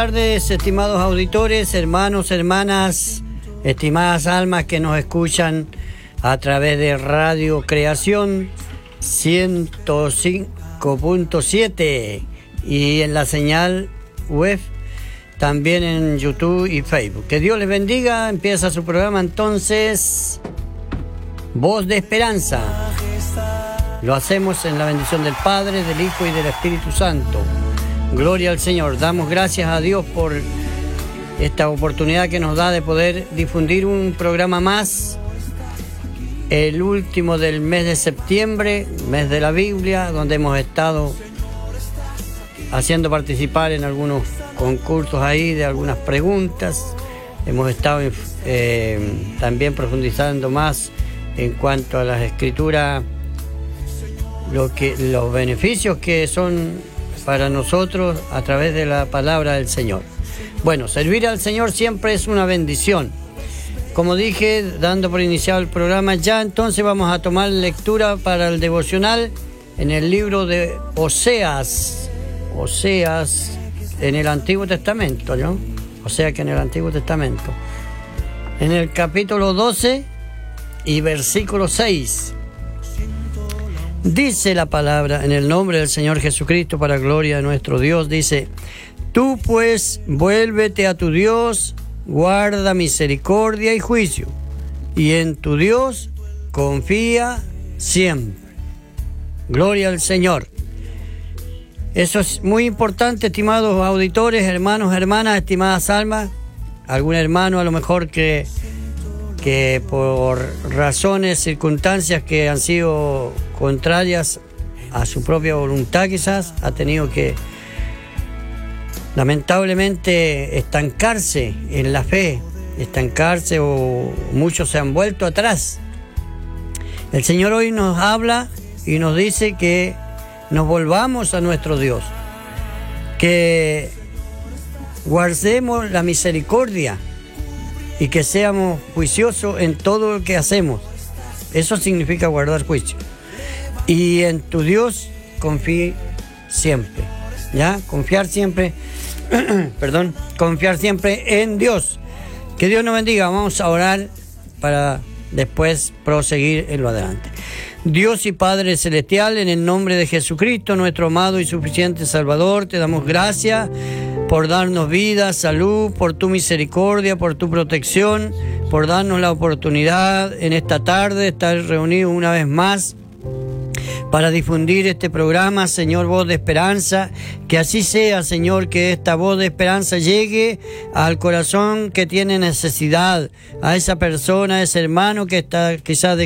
Buenas tardes, estimados auditores, hermanos, hermanas, estimadas almas que nos escuchan a través de Radio Creación 105.7 y en la señal web, también en YouTube y Facebook. Que Dios les bendiga. Empieza su programa entonces, Voz de Esperanza. Lo hacemos en la bendición del Padre, del Hijo y del Espíritu Santo. Gloria al Señor. Damos gracias a Dios por esta oportunidad que nos da de poder difundir un programa más, el último del mes de septiembre, mes de la Biblia, donde hemos estado haciendo participar en algunos concursos ahí de algunas preguntas. Hemos estado también profundizando más en cuanto a las escrituras, los beneficios que son para nosotros a través de la palabra del Señor. Bueno, servir al Señor siempre es una bendición. Como dije, dando por iniciado el programa, ya entonces vamos a tomar lectura para el devocional en el libro de Oseas en el Antiguo Testamento, ¿no? O sea que en el Antiguo Testamento, en el capítulo 12 y versículo 6. Dice la palabra, en el nombre del Señor Jesucristo, para gloria de nuestro Dios, dice: Tú pues vuélvete a tu Dios, guarda misericordia y juicio, y en tu Dios confía siempre. Gloria al Señor. Eso es muy importante, estimados auditores, hermanos, hermanas, estimadas almas. Algún hermano a lo mejor que por razones, circunstancias que han sido contrarias a su propia voluntad, quizás ha tenido que lamentablemente estancarse en la fe, o muchos se han vuelto atrás. El Señor hoy nos habla y nos dice que nos volvamos a nuestro Dios, que guardemos la misericordia y que seamos juiciosos en todo lo que hacemos. Eso significa guardar juicio. Y en tu Dios confíe siempre. ¿Ya? Confiar siempre en Dios. Que Dios nos bendiga. Vamos a orar para después proseguir en lo adelante. Dios y Padre Celestial, en el nombre de Jesucristo, nuestro amado y suficiente Salvador, te damos gracias por darnos vida, salud, por tu misericordia, por tu protección, por darnos la oportunidad en esta tarde de estar reunidos una vez más para difundir este programa, Señor, Voz de Esperanza. Que así sea, Señor, que esta voz de esperanza llegue al corazón que tiene necesidad, a esa persona, a ese hermano que está quizás